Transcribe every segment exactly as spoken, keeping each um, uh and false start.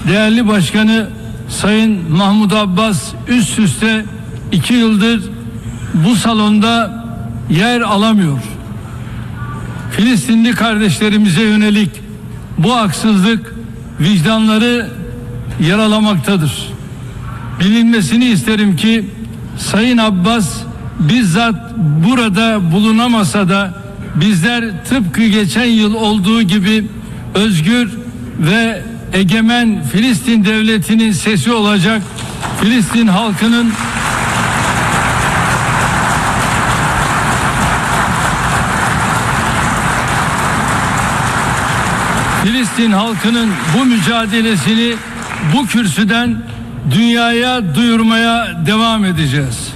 değerli başkanı Sayın Mahmud Abbas üst üste iki yıldır bu salonda yer alamıyor. Filistinli kardeşlerimize yönelik bu haksızlık vicdanları yaralamaktadır. Bilinmesini isterim ki Sayın Abbas bizzat burada bulunamasa da bizler tıpkı geçen yıl olduğu gibi özgür ve egemen Filistin devletinin sesi olacak, Filistin halkının Filistin halkının bu mücadelesini bu kürsüden dünyaya duyurmaya devam edeceğiz.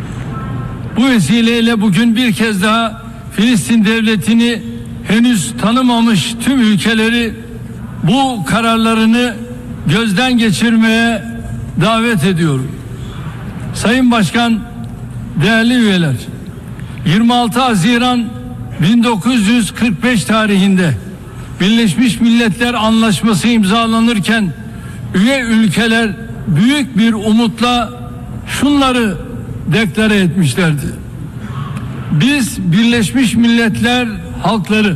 Bu vesileyle bugün bir kez daha Filistin devletini henüz tanımamış tüm ülkeleri bu kararlarını gözden geçirmeye davet ediyorum. Sayın Başkan, değerli üyeler, yirmi altı Haziran bin dokuz yüz kırk beş tarihinde Birleşmiş Milletler Anlaşması imzalanırken üye ülkeler büyük bir umutla şunları deklare etmişlerdi: biz Birleşmiş Milletler halkları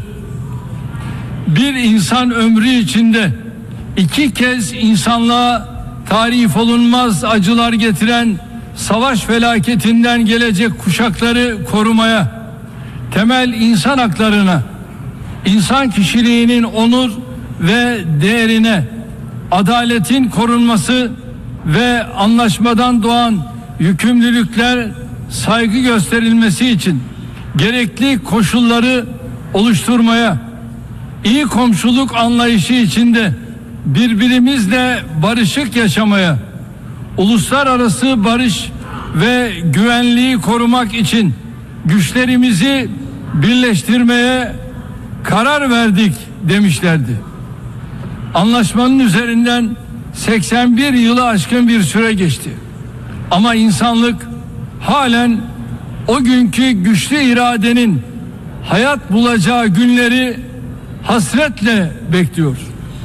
bir insan ömrü içinde iki kez insanlığa tarif olunmaz acılar getiren savaş felaketinden gelecek kuşakları korumaya, temel insan haklarına, insan kişiliğinin onur ve değerine, adaletin korunması ve anlaşmadan doğan yükümlülükler saygı gösterilmesi için gerekli koşulları oluşturmaya, iyi komşuluk anlayışı içinde birbirimizle barışık yaşamaya, uluslararası barış ve güvenliği korumak için güçlerimizi birleştirmeye karar verdik demişlerdi. Anlaşmanın üzerinden seksen bir yılı aşkın bir süre geçti. Ama insanlık halen o günkü güçlü iradenin hayat bulacağı günleri hasretle bekliyor.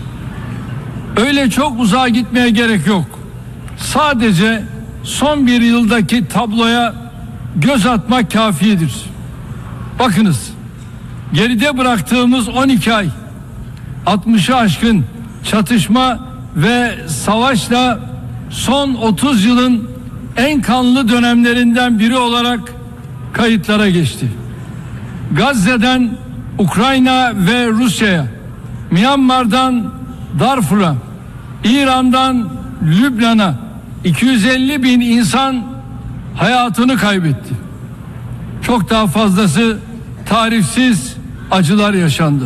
Öyle çok uzağa gitmeye gerek yok. Sadece son bir yıldaki tabloya göz atmak kafidir. Bakınız, geride bıraktığımız on iki ay, altmışı aşkın çatışma ve savaşla son otuz yılın en kanlı dönemlerinden biri olarak kayıtlara geçti. Gazze'den Ukrayna ve Rusya'ya, Myanmar'dan Darfur'a, İran'dan Lübnan'a iki yüz elli bin insan hayatını kaybetti. Çok daha fazlası tarifsiz acılar yaşandı.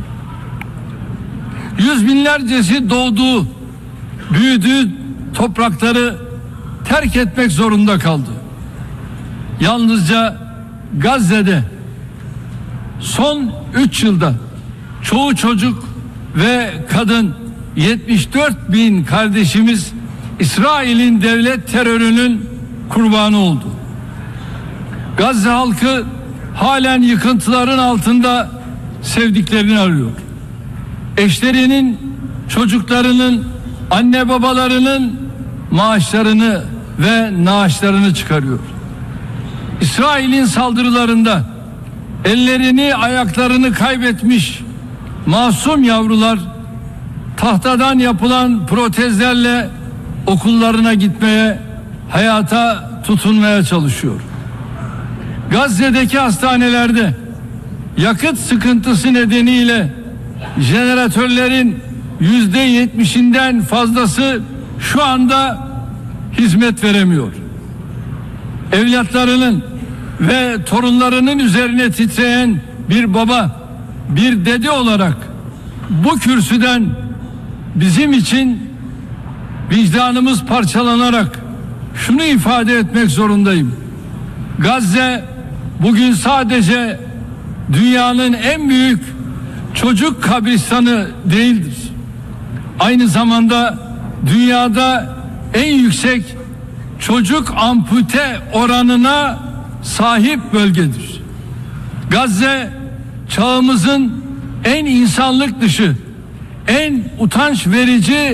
Yüz binlercesi doğduğu, büyüdüğü toprakları terk etmek zorunda kaldı. Yalnızca Gazze'de son üç yılda çoğu çocuk ve kadın yetmiş dört bin kardeşimiz İsrail'in devlet terörünün kurbanı oldu. Gazze halkı halen yıkıntıların altında sevdiklerini arıyor. Eşlerinin, çocuklarının, anne babalarının maaşlarını ve naaşlarını çıkarıyor. İsrail'in saldırılarında ellerini, ayaklarını kaybetmiş masum yavrular tahtadan yapılan protezlerle okullarına gitmeye, hayata tutunmaya çalışıyor. Gazze'deki hastanelerde yakıt sıkıntısı nedeniyle jeneratörlerin yüzde yetmişinden fazlası şu anda hizmet veremiyor. Evlatlarının ve torunlarının üzerine titreyen bir baba, bir dede olarak bu kürsüden bizim için vicdanımız parçalanarak şunu ifade etmek zorundayım: Gazze bugün sadece dünyanın en büyük çocuk kabristanı değildir. Aynı zamanda dünyada en yüksek çocuk ampute oranına sahip bölgedir. Gazze çağımızın en insanlık dışı, en utanç verici